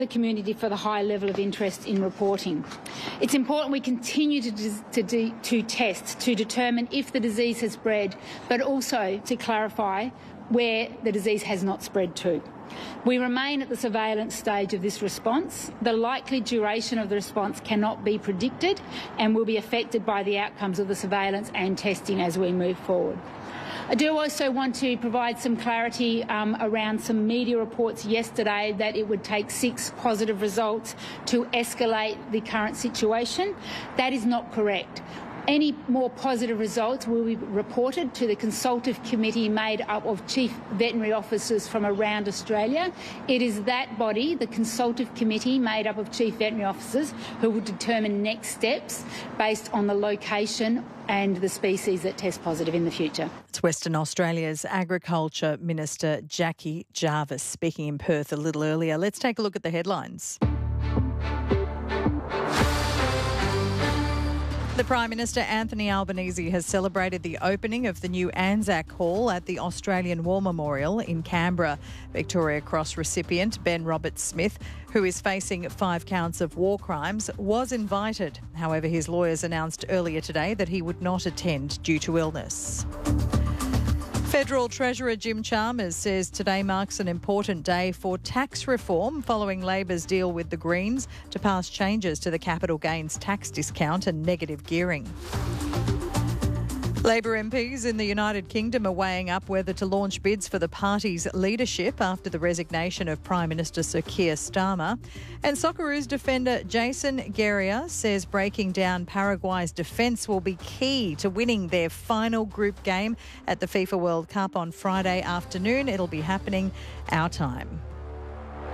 the community for the high level of interest in reporting. It's important we continue to test to determine if the disease has spread, but also to clarify where the disease has not spread to. We remain at the surveillance stage of this response. The likely duration of the response cannot be predicted and will be affected by the outcomes of the surveillance and testing as we move forward. I do also want to provide some clarity around some media reports yesterday that it would take 6 positive results to escalate the current situation. That is not correct. Any more positive results will be reported to the consultative committee made up of chief veterinary officers from around Australia. It is that body, the consultative committee made up of chief veterinary officers, who will determine next steps based on the location and the species that test positive in the future. It's Western Australia's Agriculture Minister Jackie Jarvis speaking in Perth a little earlier. Let's take a look at the headlines. The Prime Minister Anthony Albanese has celebrated the opening of the new Anzac Hall at the Australian War Memorial in Canberra. Victoria Cross recipient Ben Roberts-Smith, who is facing 5 counts of war crimes, was invited. However, his lawyers announced earlier today that he would not attend due to illness. Federal Treasurer Jim Chalmers says today marks an important day for tax reform following Labor's deal with the Greens to pass changes to the capital gains tax discount and negative gearing. Labor MPs in the United Kingdom are weighing up whether to launch bids for the party's leadership after the resignation of Prime Minister Sir Keir Starmer. And Socceroos defender Jason Guerrier says breaking down Paraguay's defence will be key to winning their final group game at the FIFA World Cup on Friday afternoon. It'll be happening our time.